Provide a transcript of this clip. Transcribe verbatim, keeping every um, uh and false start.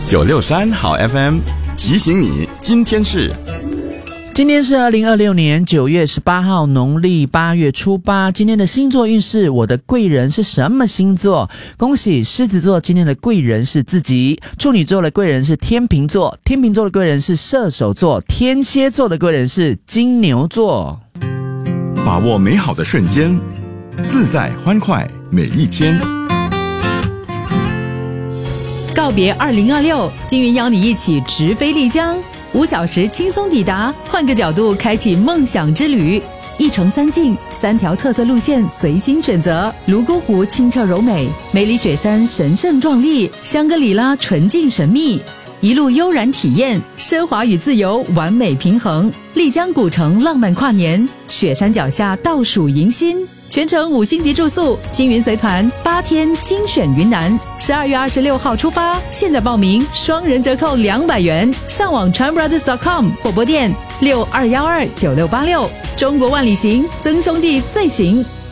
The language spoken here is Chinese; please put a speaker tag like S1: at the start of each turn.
S1: 九六三好 F M 提醒你，今天是
S2: 今天是二零二六年九月十八号，农历八月初八。今天的星座运势，我的贵人是什么星座？恭喜狮子座，今天的贵人是自己；处女座的贵人是天秤座；天秤座的贵人是射手座；天蝎座的贵人是金牛座。
S1: 把握美好的瞬间，自在欢快每一天。
S3: 告别二零二六，金云邀你一起直飞丽江，五小时轻松抵达，换个角度开启梦想之旅。一城三境，三条特色路线随心选择。泸沽湖清澈柔美，梅里雪山神圣壮丽，香格里拉纯净神秘。一路悠然体验，奢华与自由完美平衡。丽江古城浪漫跨年，雪山脚下倒数迎新。全程五星级住宿，金云随团八天精选云南，十二月二十六号出发，现在报名双人折扣两百元，上网 tranbrothers dot com 或拨电六二幺二九六八六。中国万里行，曾兄弟最行。